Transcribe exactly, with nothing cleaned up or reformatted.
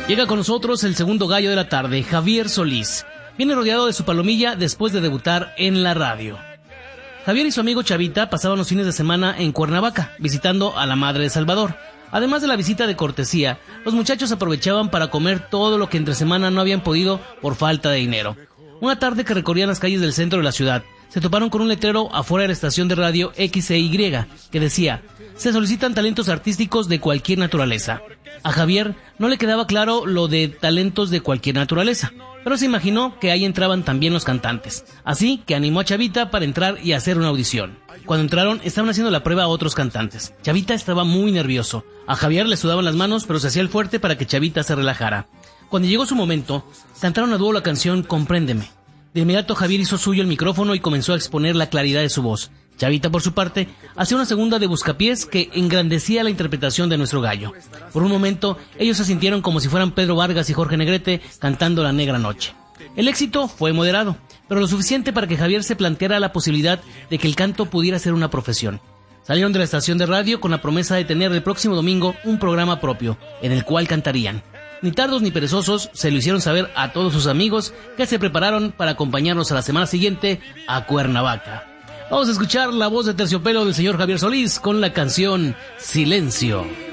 Llega con nosotros el segundo gallo de la tarde, Javier Solís. Viene rodeado de su palomilla después de debutar en la radio. Javier y su amigo Chavita pasaban los fines de semana en Cuernavaca, visitando a la madre de Salvador. Además de la visita de cortesía, los muchachos aprovechaban para comer todo lo que entre semana no habían podido por falta de dinero. Una tarde que recorrían las calles del centro de la ciudad, se toparon con un letrero afuera de la estación de radio X E Y que decía: se solicitan talentos artísticos de cualquier naturaleza. A Javier no le quedaba claro lo de talentos de cualquier naturaleza, pero se imaginó que ahí entraban también los cantantes. Así que animó a Chavita para entrar y hacer una audición. Cuando entraron, estaban haciendo la prueba a otros cantantes. Chavita estaba muy nervioso. A Javier le sudaban las manos, pero se hacía el fuerte para que Chavita se relajara. Cuando llegó su momento, cantaron a dúo la canción Compréndeme. De inmediato Javier hizo suyo el micrófono y comenzó a exponer la claridad de su voz. Chavita, por su parte, hacía una segunda de buscapiés que engrandecía la interpretación de nuestro gallo. Por un momento, ellos se sintieron como si fueran Pedro Vargas y Jorge Negrete cantando La Negra Noche. El éxito fue moderado, pero lo suficiente para que Javier se planteara la posibilidad de que el canto pudiera ser una profesión. Salieron de la estación de radio con la promesa de tener el próximo domingo un programa propio, en el cual cantarían. Ni tardos ni perezosos se lo hicieron saber a todos sus amigos, que se prepararon para acompañarnos a la semana siguiente a Cuernavaca. Vamos a escuchar la voz de terciopelo del señor Javier Solís con la canción Silencio.